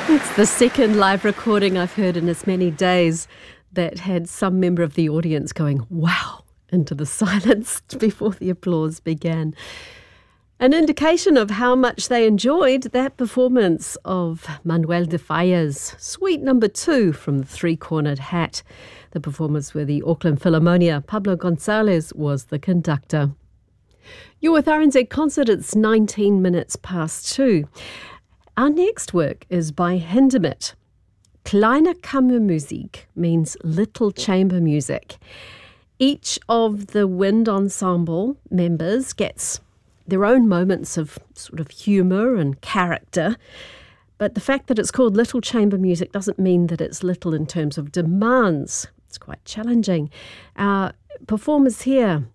It's the second live recording I've heard in as many days that had some member of the audience going, wow, into the silence before the applause began. An indication of how much they enjoyed that performance of Manuel de Falla's Suite No. 2 from the Three-Cornered Hat. The performers were the Auckland Philharmonia. Pablo Gonzalez was the conductor. You're with RNZ Concert. It's 19 minutes past 2. Our next work is by Hindemith. Kleine Kammermusik means little chamber music. Each of the wind ensemble members gets their own moments of sort of humour and character. But the fact that it's called little chamber music doesn't mean that it's little in terms of demands. It's quite challenging. Our performers here